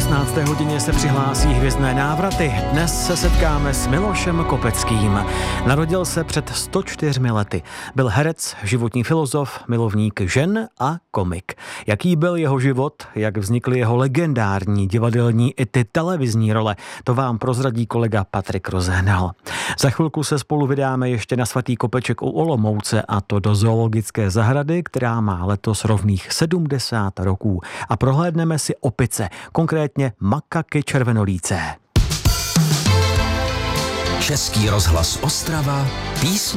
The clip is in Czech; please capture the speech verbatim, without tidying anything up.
šestnácté hodině se přihlásí Hvězdné návraty. Dnes se setkáme s Milošem Kopeckým. Narodil se před sto čtyřmi lety. Byl herec, životní filozof, milovník žen a komik. Jaký byl jeho život, jak vznikly jeho legendární divadelní i ty televizní role, to vám prozradí kolega Patrik Rozehnal. Za chvilku se spolu vydáme ještě na svatý kopeček u Olomouce, a to do zoologické zahrady, která má letos rovných sedmdesát roků. A prohlédneme si opice, konkrétně makaky červenolícé. Český rozhlas Ostrava, písně